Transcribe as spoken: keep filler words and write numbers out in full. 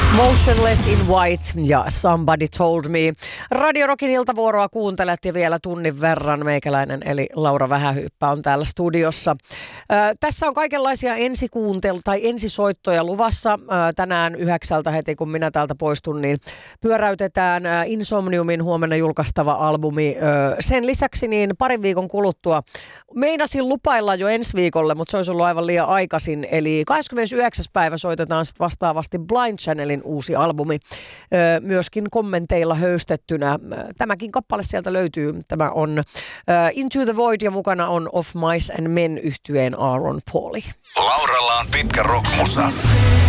Motionless in White ja Somebody Told Me. Radio Rockin iltavuoroa kuuntelet ja vielä tunnin verran meikäläinen eli Laura Vähähyyppä on täällä studiossa. Äh, tässä on kaikenlaisia ensikuuntelu- tai ensisoittoja luvassa. Äh, tänään yhdeksältä heti kun minä täältä poistun, niin pyöräytetään äh, Insomniumin huomenna julkaistava albumi. Äh, sen lisäksi niin parin viikon kuluttua meinasin lupailla jo ensi viikolle, mutta se olisi ollut aivan liian aikaisin. Eli kahdeskymmenesyhdeksäs päivä soitetaan sitten vastaavasti Blind Channelin uusi albumi, öö, myöskin kommenteilla höystettynä. Tämäkin kappale sieltä löytyy. Tämä on öö, Into the Void ja mukana on Of Mice and Men -yhtyeen Aaron Pauli. Lauralla on pitkä rockmusa.